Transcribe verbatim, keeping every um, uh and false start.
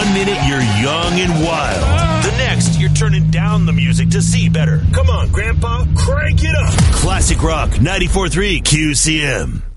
One minute, you're young and wild. The next, you're turning down the music to see better. Come on, Grandpa, crank it up. Classic Rock ninety-four point three Q C M.